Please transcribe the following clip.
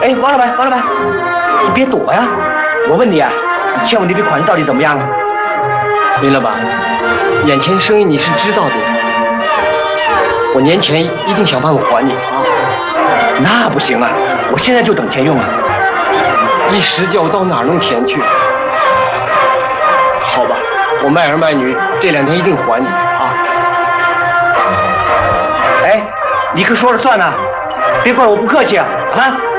哎，王老板，你别躲呀！我问你啊，你欠我那笔款子到底怎么样了？ 林老板，眼前生意你是知道的，我年前一定想办法还你啊。 那不行啊，我现在就等钱用啊！ 一时叫我到哪儿弄钱去？好吧，我卖儿卖女，这2天一定还你啊！ 哎，你可说了算呐，别怪我不客气啊！啊！